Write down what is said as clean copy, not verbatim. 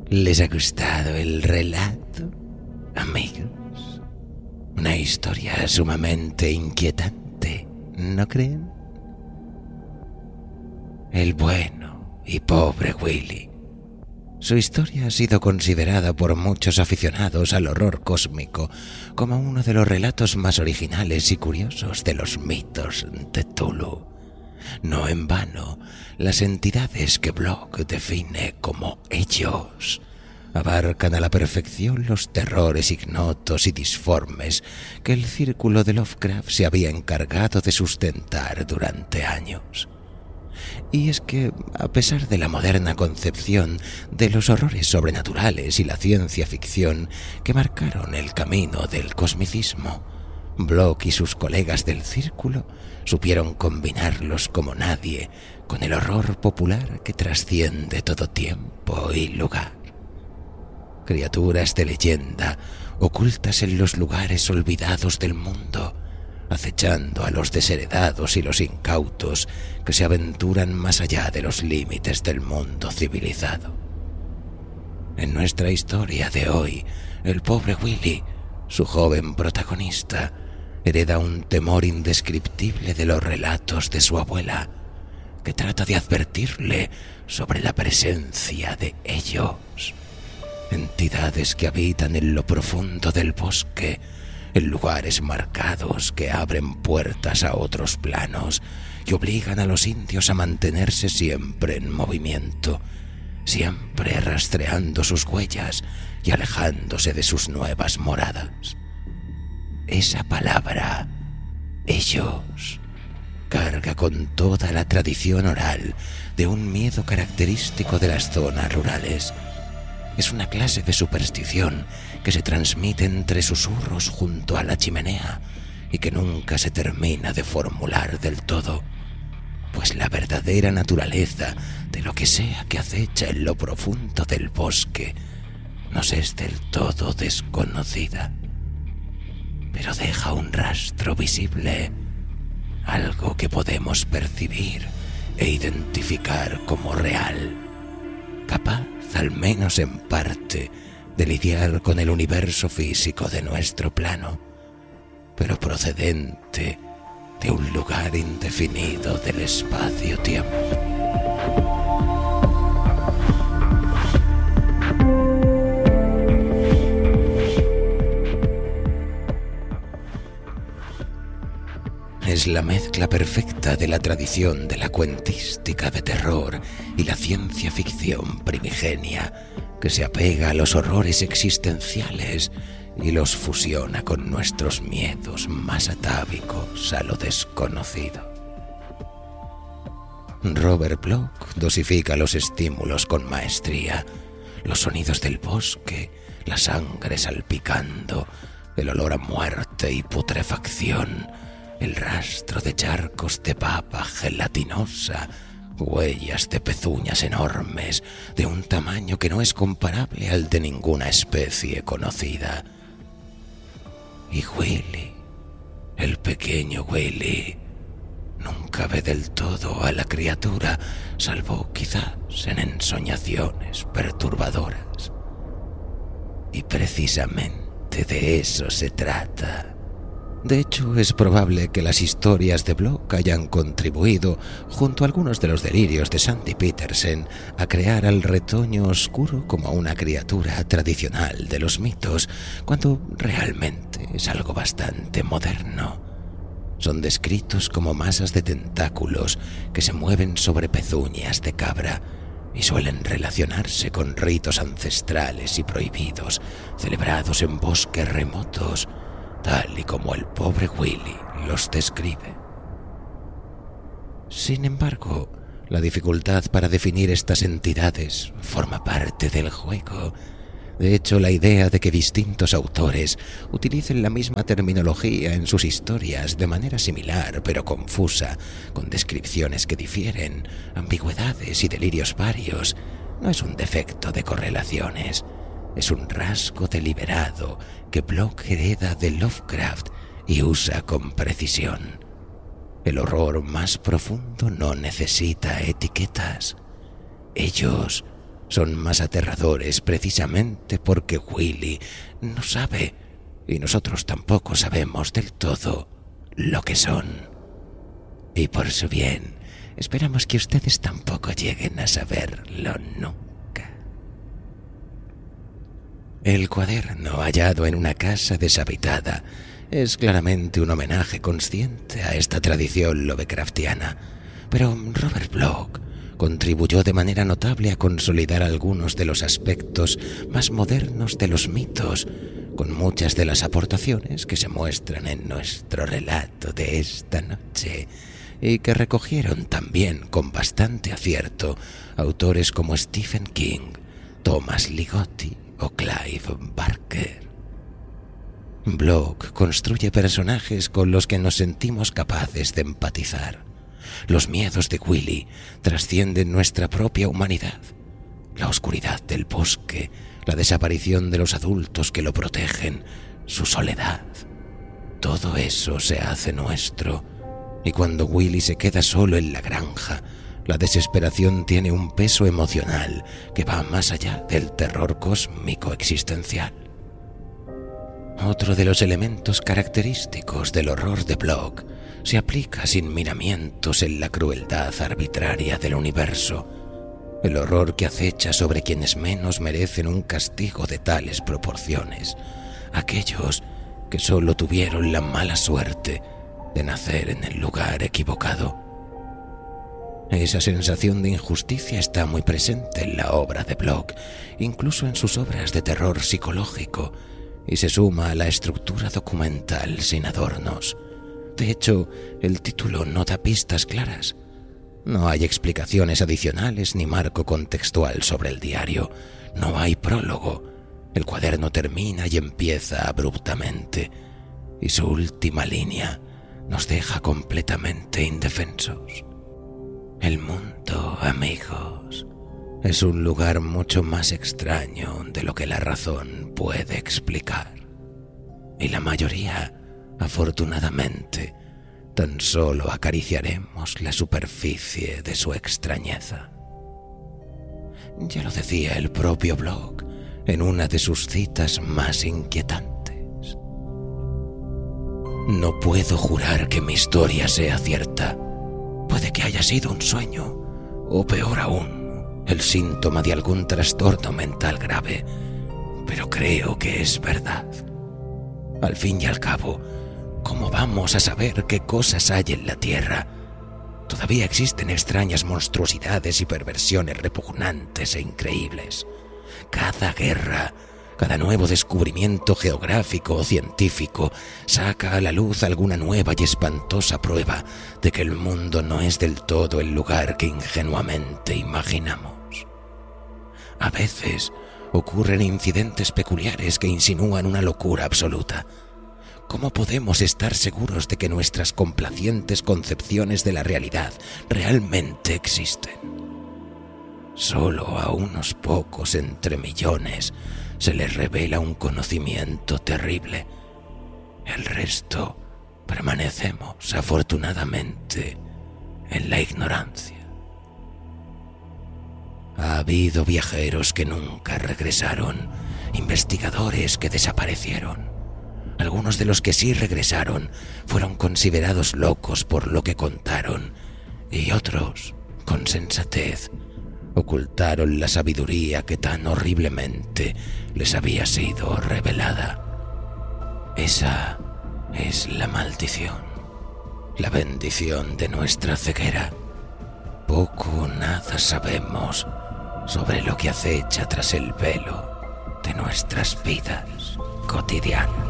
¿Les ha gustado el relato, amigos? Una historia sumamente inquietante, ¿no creen? El bueno y pobre Willy. Su historia ha sido considerada por muchos aficionados al horror cósmico como uno de los relatos más originales y curiosos de los mitos de Cthulhu. No en vano, las entidades que Block define como ellos abarcan a la perfección los terrores ignotos y disformes que el círculo de Lovecraft se había encargado de sustentar durante años. Y es que, a pesar de la moderna concepción de los horrores sobrenaturales y la ciencia ficción que marcaron el camino del cosmicismo, Block y sus colegas del círculo supieron combinarlos como nadie con el horror popular que trasciende todo tiempo y lugar. Criaturas de leyenda ocultas en los lugares olvidados del mundo, acechando a los desheredados y los incautos que se aventuran más allá de los límites del mundo civilizado. En nuestra historia de hoy, el pobre Willy, su joven protagonista, hereda un temor indescriptible de los relatos de su abuela, que trata de advertirle sobre la presencia de ellos, entidades que habitan en lo profundo del bosque, en lugares marcados que abren puertas a otros planos y obligan a los indios a mantenerse siempre en movimiento, siempre rastreando sus huellas y alejándose de sus nuevas moradas. Esa palabra, ellos, carga con toda la tradición oral de un miedo característico de las zonas rurales. Es una clase de superstición que se transmite entre susurros junto a la chimenea y que nunca se termina de formular del todo, pues la verdadera naturaleza de lo que sea que acecha en lo profundo del bosque nos es del todo desconocida, pero deja un rastro visible, algo que podemos percibir e identificar como real, capaz, al menos en parte, de lidiar con el universo físico de nuestro plano, pero procedente de un lugar indefinido del espacio-tiempo. Es la mezcla perfecta de la tradición de la cuentística de terror y la ciencia ficción primigenia, que se apega a los horrores existenciales y los fusiona con nuestros miedos más atávicos a lo desconocido. Robert Bloch dosifica los estímulos con maestría, los sonidos del bosque, la sangre salpicando, el olor a muerte y putrefacción, el rastro de charcos de baba gelatinosa, huellas de pezuñas enormes de un tamaño que no es comparable al de ninguna especie conocida. Y Willy, el pequeño Willy, nunca ve del todo a la criatura, salvo quizás en ensoñaciones perturbadoras. Y precisamente de eso se trata. De hecho, es probable que las historias de Bloch hayan contribuido, junto a algunos de los delirios de Sandy Petersen, a crear al retoño oscuro como una criatura tradicional de los mitos, cuando realmente es algo bastante moderno. Son descritos como masas de tentáculos que se mueven sobre pezuñas de cabra y suelen relacionarse con ritos ancestrales y prohibidos, celebrados en bosques remotos, tal y como el pobre Willy los describe. Sin embargo, la dificultad para definir estas entidades forma parte del juego. De hecho, la idea de que distintos autores utilicen la misma terminología en sus historias de manera similar pero confusa, con descripciones que difieren, ambigüedades y delirios varios, no es un defecto de correlaciones. Es un rasgo deliberado que Bloch hereda de Lovecraft y usa con precisión. El horror más profundo no necesita etiquetas. Ellos son más aterradores precisamente porque Willy no sabe, y nosotros tampoco sabemos del todo lo que son. Y por su bien, esperamos que ustedes tampoco lleguen a saberlo nunca. El cuaderno hallado en una casa deshabitada es claramente un homenaje consciente a esta tradición lovecraftiana, pero Robert Bloch contribuyó de manera notable a consolidar algunos de los aspectos más modernos de los mitos, con muchas de las aportaciones que se muestran en nuestro relato de esta noche, y que recogieron también con bastante acierto autores como Stephen King, Thomas Ligotti o Clive Barker. Bloch construye personajes con los que nos sentimos capaces de empatizar. Los miedos de Willy trascienden nuestra propia humanidad. La oscuridad del bosque, la desaparición de los adultos que lo protegen, su soledad. Todo eso se hace nuestro. Y cuando Willy se queda solo en la granja, la desesperación tiene un peso emocional que va más allá del terror cósmico existencial. Otro de los elementos característicos del horror de Bloch se aplica sin miramientos en la crueldad arbitraria del universo. El horror que acecha sobre quienes menos merecen un castigo de tales proporciones, aquellos que solo tuvieron la mala suerte de nacer en el lugar equivocado. Esa sensación de injusticia está muy presente en la obra de Bloch, incluso en sus obras de terror psicológico, y se suma a la estructura documental sin adornos. De hecho, el título no da pistas claras. No hay explicaciones adicionales ni marco contextual sobre el diario. No hay prólogo. El cuaderno termina y empieza abruptamente, y su última línea nos deja completamente indefensos. El mundo, amigos, es un lugar mucho más extraño de lo que la razón puede explicar. Y la mayoría, afortunadamente, tan solo acariciaremos la superficie de su extrañeza. Ya lo decía el propio Bloch en una de sus citas más inquietantes. No puedo jurar que mi historia sea cierta. Puede que haya sido un sueño, o peor aún, el síntoma de algún trastorno mental grave, pero creo que es verdad. Al fin y al cabo, ¿cómo vamos a saber qué cosas hay en la Tierra? Todavía existen extrañas monstruosidades y perversiones repugnantes e increíbles. Cada guerra, cada nuevo descubrimiento geográfico o científico saca a la luz alguna nueva y espantosa prueba de que el mundo no es del todo el lugar que ingenuamente imaginamos. A veces ocurren incidentes peculiares que insinúan una locura absoluta. ¿Cómo podemos estar seguros de que nuestras complacientes concepciones de la realidad realmente existen? Solo a unos pocos entre millones se les revela un conocimiento terrible. El resto permanecemos, afortunadamente, en la ignorancia. Ha habido viajeros que nunca regresaron, investigadores que desaparecieron. Algunos de los que sí regresaron fueron considerados locos por lo que contaron, y otros, con sensatez, ocultaron la sabiduría que tan horriblemente les había sido revelada. Esa es la maldición, la bendición de nuestra ceguera. Poco o nada sabemos sobre lo que acecha tras el velo de nuestras vidas cotidianas.